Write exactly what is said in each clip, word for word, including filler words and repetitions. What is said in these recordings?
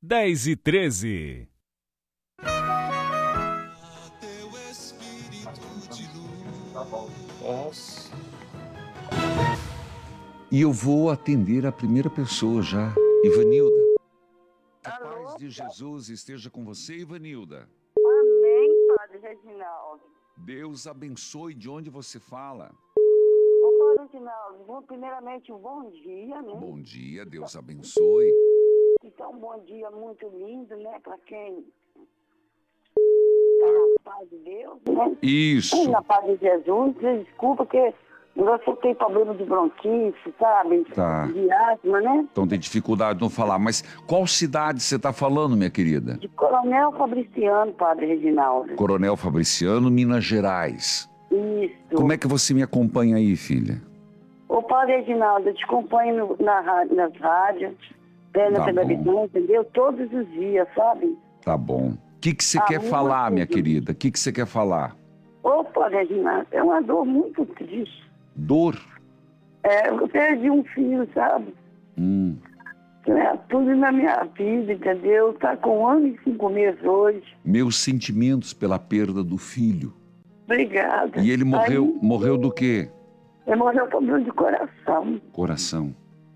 dez e treze. Nossa. E eu vou atender a primeira pessoa já, Ivanilda. A Alô? paz de Jesus esteja com você, Ivanilda. Amém, Padre Reginaldo. Deus abençoe. De onde você fala? Ô, Padre Reginaldo, bom, primeiramente um bom dia, né? Bom dia, Deus abençoe. Então, um bom dia muito lindo, né? Para quem está na paz de Deus, né? Isso. Na paz de Jesus. Desculpa que você tem problema de bronquite, sabe? Tá. De asma, né? Então tem dificuldade de não falar. Mas qual cidade você está falando, minha querida? De Coronel Fabriciano, Padre Reginaldo. Coronel Fabriciano, Minas Gerais. Isso. Como é que você me acompanha aí, filha? Ô, Padre Reginaldo, eu te acompanho na, rádio- nas rádios, né, na Tá televisão, entendeu? Todos os dias, sabe? Tá bom. O que, que você Ah, quer uma falar, minha coisa. querida? O que, que você quer falar? Ô, Padre Reginaldo, é uma dor muito triste. Dor? É, eu perdi um filho, sabe? Hum. É, tudo na minha vida, entendeu? Tá com um ano e cinco meses hoje. Meus sentimentos pela perda do filho. Obrigada. E ele morreu, Aí, morreu do quê? ele morreu com dor de coração. Coração.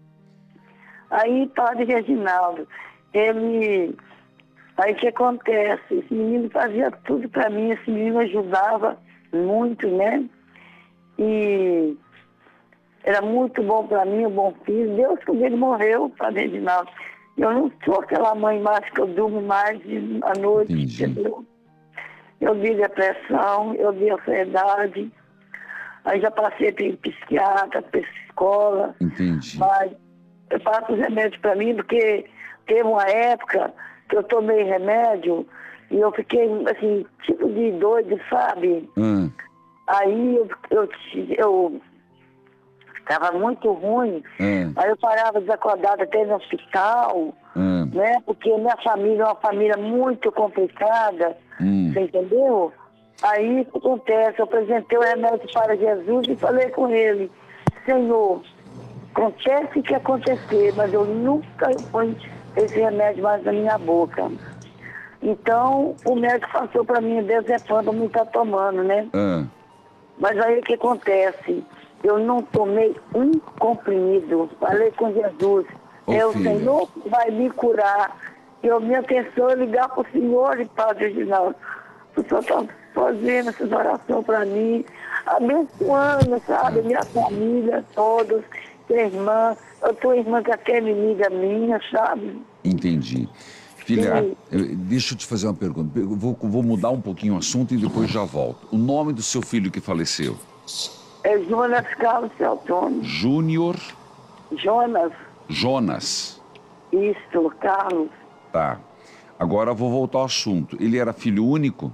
Aí, Padre Reginaldo, ele... Aí o que acontece? Esse menino fazia tudo pra mim, esse menino ajudava muito, né? E era muito bom pra mim, um bom filho. Deus, quando ele morreu, Padre Reginaldo, eu não sou aquela mãe mais que eu durmo mais à noite, Entendi. entendeu? Eu vi depressão, eu vi ansiedade, aí já passei para psiquiatra, psicóloga, Entendi. mas eu passo os remédios para mim, porque teve uma época que eu tomei remédio e eu fiquei, assim, tipo de doido, sabe? Hum. Aí eu, eu, eu estava muito ruim, Hum. aí eu parava desacordada até no hospital, Hum. né? Porque minha família é uma família muito complicada, Hum. você entendeu? Aí o que acontece? Eu apresentei o remédio para Jesus e falei com ele, Senhor, acontece o que acontecer, mas eu nunca ponho esse remédio mais na minha boca. Então, o médico passou para mim, Desepam, para mim estar tomando, né? Hum. Mas aí o que acontece? Eu não tomei um comprimido. Falei com Jesus. Ô, é o filha. Senhor que vai me curar. Eu, minha atenção é ligar para o Senhor e Padre Reginaldo. O Senhor está fazendo essas orações para mim, abençoando, sabe? Minha família, todos, minha irmã. Eu tenho uma irmã que até é inimiga minha, sabe? Entendi. Filha, Sim. eu- deixa eu te fazer uma pergunta. Eu vou, vou mudar um pouquinho o assunto e depois já volto. O nome do seu filho que faleceu? É Jonas Carlos Celtone. Júnior Jonas, Jonas. isto, Carlos. Tá. Agora eu vou voltar ao assunto. Ele era filho único?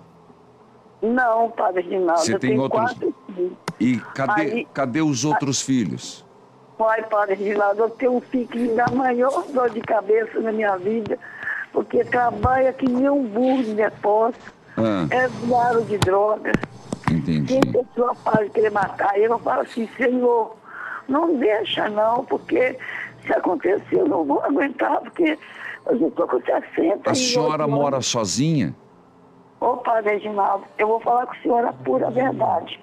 Não, Padre Reginaldo, Você eu tem tenho outros- quatro filhos. E cadê, Aí- cadê os outros filhos? Pai, Padre Reginaldo, eu tenho um filho que me dá a maior dor de cabeça na minha vida, porque trabalha que nem um burro de depósito, Ah, é usuário de drogas. entendi. Tem pessoa para querer matar ele, eu falo assim, Senhor, não deixa não, porque se acontecer eu não vou aguentar, porque eu já estou com sessenta A e senhora oito mora anos. sozinha? Ô, Padre Reginaldo, eu vou falar com a senhora a pura verdade.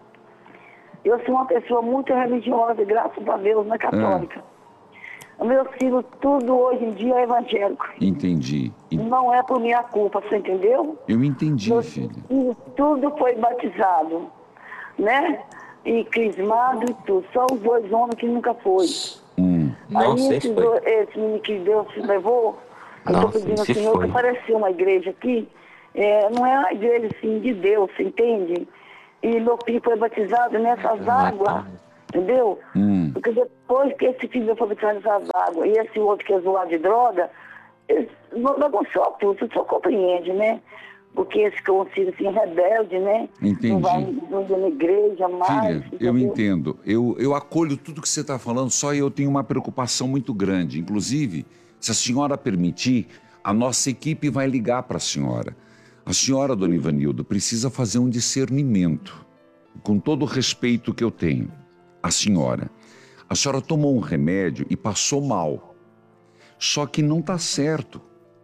Eu sou uma pessoa muito religiosa, graças a Deus, na católica. O meu filho, tudo hoje em dia é evangélico. Entendi. En- Não é por minha culpa, você entendeu? Eu entendi, Meu filha. filho, tudo foi batizado, né? E crismado e tudo. Só os dois homens que nunca foi. Hum. Aí Nossa, esse, esse foi. do- esse menino que Deus se levou, eu estou Nossa, pedindo ao esse Senhor foi. que apareceu uma igreja aqui. É, não é uma igreja assim de Deus, você entende? E meu filho foi batizado nessas Ah, águas, tá. entendeu? Hum. Porque depois que esse filho foi batizado nessas águas e esse outro que é zoado de droga, eles não bagunçou tudo, você só compreende, né? Porque esse que é um filho assim, rebelde, né? Entendi. Não vai não vai na igreja mais. Filha, eu entendeu? entendo. Eu, eu acolho tudo que você está falando, só eu tenho uma preocupação muito grande. Inclusive, se a senhora permitir, a nossa equipe vai ligar para a senhora. A senhora, dona Ivanilda, precisa fazer um discernimento. Com todo o respeito que eu tenho. A senhora. A senhora tomou um remédio e passou mal. Só que não está certo.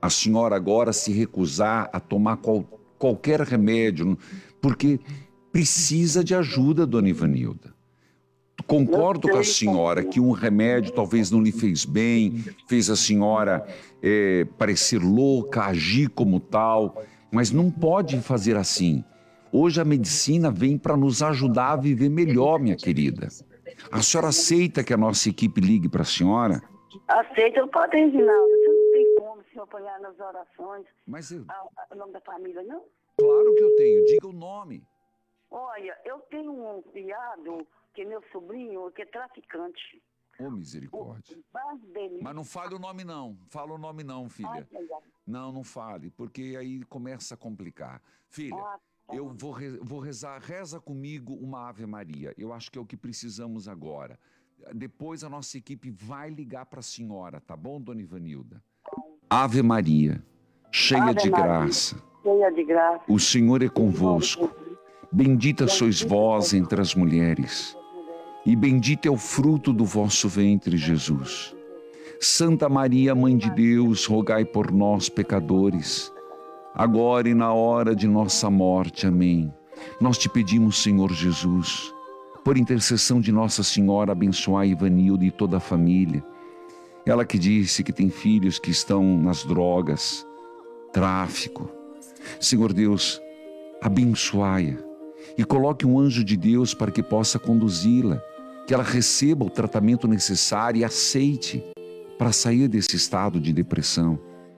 a senhora agora se recusar a tomar qual, qualquer remédio, porque precisa de ajuda, dona Ivanilda. Concordo com a senhora que um remédio talvez não lhe fez bem, fez a senhora é, parecer louca, agir como tal, mas não pode fazer assim. Hoje a medicina vem para nos ajudar a viver melhor, minha querida. A senhora aceita que a nossa equipe ligue para a senhora? Aceita, eu posso, Reginaldo. Você não tem como se apoiar nas orações. Mas eu... O nome da família, não? Claro que eu tenho, diga o nome. Olha, eu tenho um criado, que é meu sobrinho, que é traficante. Ô, misericórdia. Mas não fale o nome não, fala o nome não, filha. Não, não fale, porque aí começa a complicar. Filha, eu vou, re vou rezar, reza comigo uma Ave Maria. Eu acho que é o que precisamos agora. Depois a nossa equipe vai ligar para a senhora, tá bom, dona Ivanilda? Ave Maria, cheia Ave de Maria, graça. Cheia de graça. O Senhor é convosco. Bendita sois vós entre as mulheres, e bendito é o fruto do vosso ventre, Jesus. Santa Maria, Mãe de Deus, rogai por nós, pecadores, agora e na hora de nossa morte. Amém. Nós te pedimos, Senhor Jesus, por intercessão de Nossa Senhora, abençoai Ivanilda e toda a família. Ela que disse que tem filhos que estão nas drogas, tráfico. Senhor Deus, abençoai-a e coloque um anjo de Deus para que possa conduzi-la, que ela receba o tratamento necessário e aceite para sair desse estado de depressão.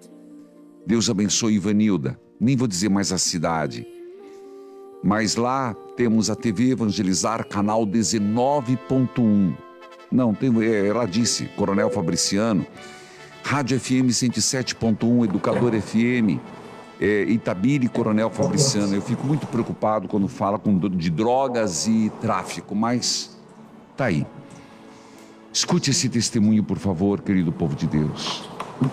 Deus abençoe Ivanilda, nem vou dizer mais a cidade, mas lá temos a T V Evangelizar, canal dezenove ponto um. Não, tem, ela disse, Coronel Fabriciano, Rádio F M cento e sete ponto um, Educador F M, É, Itabira e Coronel Fabriciano. Eu fico muito preocupado quando fala com, de drogas e tráfico, mas tá aí. Escute esse testemunho, por favor, querido povo de Deus.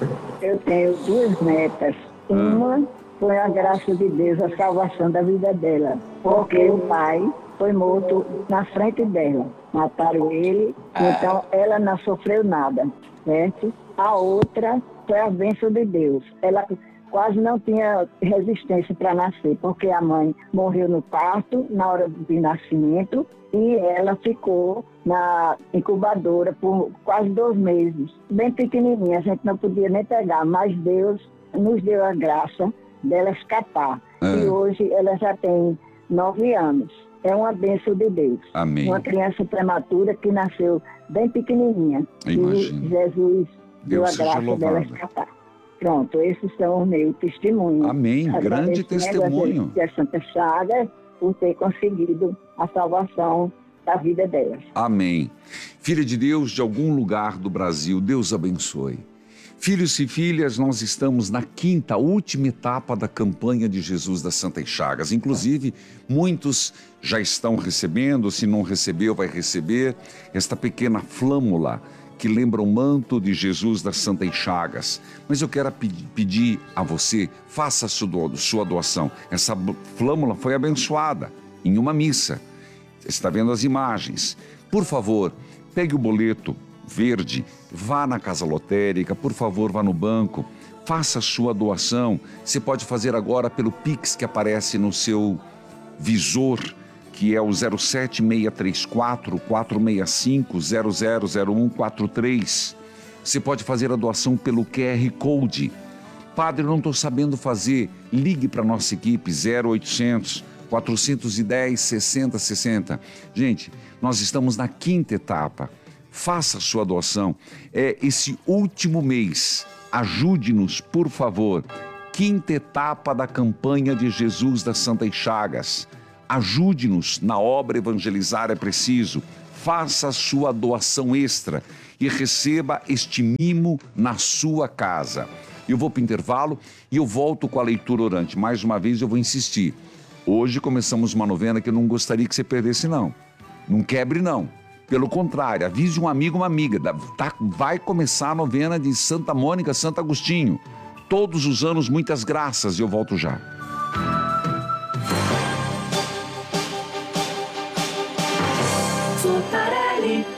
Eu tenho duas netas. Uma foi a graça de Deus, a salvação da vida dela, porque o pai foi morto na frente dela. Mataram ele, então ela não sofreu nada, certo? A outra foi a bênção de Deus. Ela quase não tinha resistência para nascer, porque a mãe morreu no parto, na hora do nascimento, e ela ficou na incubadora por quase dois meses, bem pequenininha, a gente não podia nem pegar, mas Deus nos deu a graça dela escapar. É. E hoje ela já tem nove anos. É uma bênção de Deus. Amém. Uma criança prematura que nasceu bem pequenininha. Imagina. E Jesus deu Deus a graça dela escapar. Pronto, esses são o meu testemunho. Amém, grande testemunho. De Santa Chagas, por ter conseguido a salvação da vida delas. Amém. Filha de Deus, de algum lugar do Brasil, Deus abençoe. Filhos e filhas, nós estamos na quinta, última etapa da campanha de Jesus das Santas Chagas. Inclusive, muitos já estão recebendo, se não recebeu, vai receber esta pequena flâmula que lembra o manto de Jesus das Santas Chagas. Mas eu quero pedir a você, faça a sua doação. Essa flâmula foi abençoada em uma missa. Você está vendo as imagens. Por favor, pegue o boleto verde, vá na casa lotérica, por favor, vá no banco, faça a sua doação. Você pode fazer agora pelo Pix que aparece no seu visor, que é o zero sete seis três quatro, quatro seis cinco, zero zero zero um quatro três. Você pode fazer a doação pelo Q R Code. Padre, não estou sabendo fazer. Ligue para a nossa equipe, zero oitocentos, quatrocentos e dez, sessenta sessenta. Gente, nós estamos na quinta etapa. Faça a sua doação. É esse último mês. Ajude-nos, por favor. Quinta etapa da campanha de Jesus das Santas Chagas. Ajude-nos na obra Evangelizar é Preciso. Faça a sua doação extra e receba este mimo na sua casa. Eu vou para o intervalo e eu volto com a leitura orante. Mais uma vez eu vou insistir. Hoje começamos uma novena que eu não gostaria que você perdesse, não. Não quebre, não. Pelo contrário, avise um amigo, uma amiga. Tá, vai começar a novena de Santa Mônica, Santo Agostinho. Todos os anos, muitas graças. E eu volto já.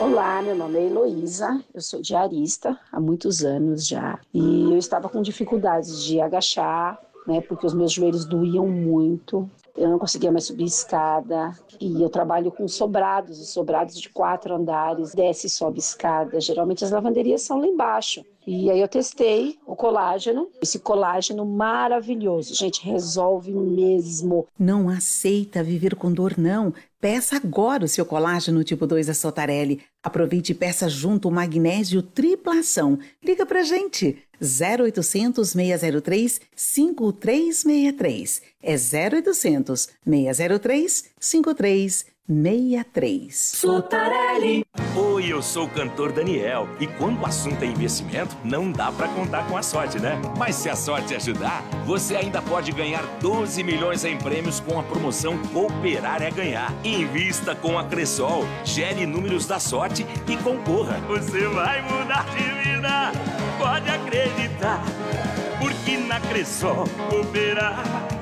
Olá, meu nome é Heloísa, eu sou diarista há muitos anos já e eu estava com dificuldades de agachar, né, porque os meus joelhos doíam muito, eu não conseguia mais subir escada e eu trabalho com sobrados, os sobrados de quatro andares, desce e sobe escada, geralmente as lavanderias são lá embaixo. E aí eu testei o colágeno, esse colágeno maravilhoso, gente, resolve mesmo. Não aceita viver com dor, não. Peça agora o seu colágeno tipo dois da Sotarelli. Aproveite e peça junto o magnésio triplação. Liga pra gente, zero oitocentos, seis zero três, cinco três seis três. É zero oitocentos, seis zero três, cinco três seis três. Sotarelli. Oi, eu sou o cantor Daniel. E quando o assunto é investimento, não dá pra contar com a sorte, né? Mas se a sorte ajudar, você ainda pode ganhar doze milhões em prêmios com a promoção Cooperar é Ganhar. Invista com a Cressol, gere números da sorte e concorra. Você vai mudar de vida, pode acreditar. Porque na Cressol, cooperar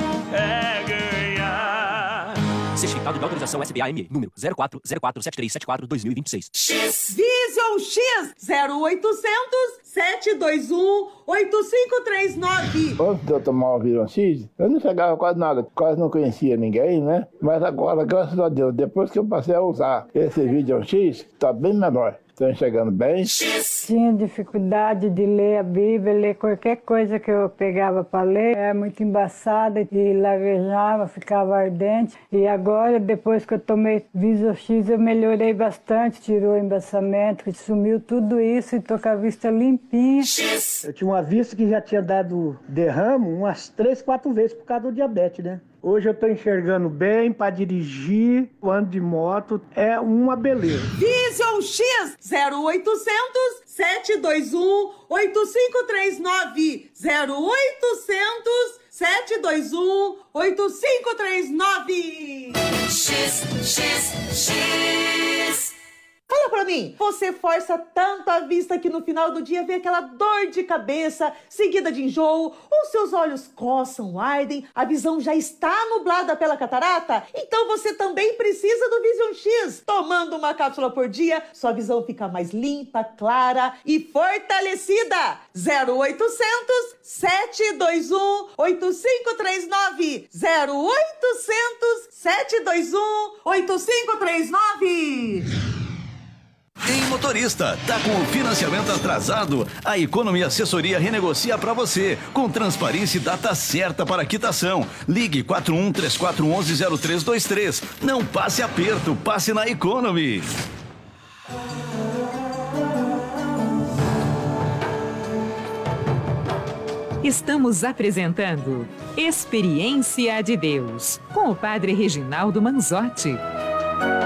é ganhar. Certificado de autorização S B A M, número zero quatro zero quatro sete três sete quatro dois mil e vinte e seis. X Vision X zero oitocentos, sete dois um, oito cinco três nove. Antes de eu tomar o Vision X, eu não chegava quase nada, quase não conhecia ninguém, né? Mas agora, graças a Deus, depois que eu passei a usar esse Vision X, tá bem melhor. Estou enxergando bem. Tinha dificuldade de ler a Bíblia, ler qualquer coisa que eu pegava para ler. Era muito embaçada e lavejava, ficava ardente. E agora, depois que eu tomei Vision X, eu melhorei bastante. Tirou o embaçamento, sumiu tudo isso e estou com a vista limpinha. Eu tinha uma vista que já tinha dado derrame umas três, quatro vezes por causa do diabetes, né? Hoje eu tô enxergando bem para dirigir, ando de moto, é uma beleza. Vision X zero oitocentos, sete dois um, oito cinco três nove. zero oitocentos, sete dois um, oito cinco três nove. X, X, X. Fala pra mim, você força tanto a vista que no final do dia vem aquela dor de cabeça, seguida de enjoo, ou seus olhos coçam, ardem, a visão já está nublada pela catarata? Então você também precisa do Vision X. Tomando uma cápsula por dia, sua visão fica mais limpa, clara e fortalecida. zero oitocentos, sete dois um, oito cinco três nove. zero oitocentos, sete dois um, oito cinco três nove. Ei, motorista, tá com o financiamento atrasado? A Economy Assessoria renegocia para você, com transparência e data certa para quitação. Ligue quatro um três quatro um um zero três dois três. Não passe aperto, passe na Economy. Estamos apresentando Experiência de Deus, com o Padre Reginaldo Manzotti.